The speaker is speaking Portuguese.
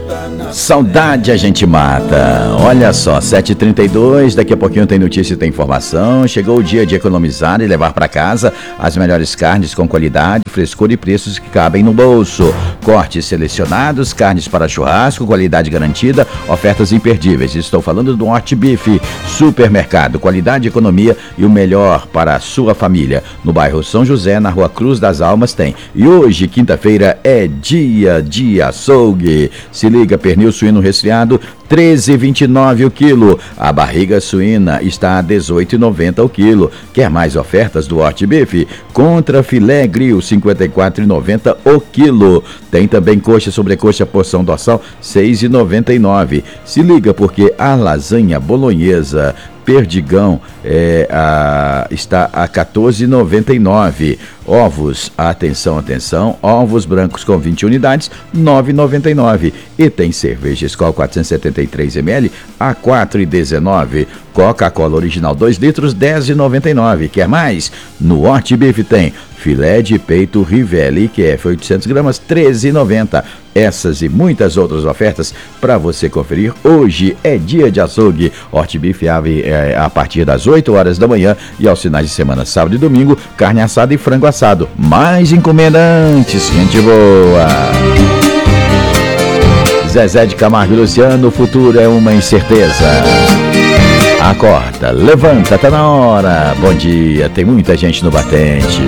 Saudade a gente mata. Olha só, 7h32, daqui a pouquinho tem notícia e tem informação. Chegou o dia de economizar e levar para casa as melhores carnes com qualidade, frescura e preços que cabem no bolso. Cortes selecionados, carnes para churrasco, qualidade garantida, ofertas imperdíveis. Estou falando do Hot Beef Supermercado, qualidade, economia e o melhor para a sua família. No bairro São José, na Rua Cruz das Almas tem. E hoje, quinta-feira, é dia de açougue. Se liga, pernil suíno resfriado, R$ 13,29 o quilo. A barriga suína está a R$ 18,90 o quilo. Quer mais ofertas do Hot Beef? Contra filé grill, R$ 54,90 o quilo. Tem também coxa, sobrecoxa, porção dorsal, R$ 6,99. Se liga porque a lasanha bolonhesa Perdigão está a R$ 14,99. Ovos, atenção, ovos brancos com 20 unidades, R$ 9,99. E tem cerveja Skol 473 ml a R$ 4,19. Coca-Cola original 2 litros, R$ 10,99. Quer mais? No Hot Beef tem filé de peito Rivelli, que é 800 gramas, R$ 13,90. Essas e muitas outras ofertas para você conferir. Hoje é dia de açougue. Hot Beef abre a partir das 8 horas da manhã e aos finais de semana, sábado e domingo, carne assada e frango assado. Mais encomendantes, gente boa! Zezé de Camargo e Luciano, o futuro é uma incerteza. Acorda, levanta, tá na hora. Bom dia, tem muita gente no batente.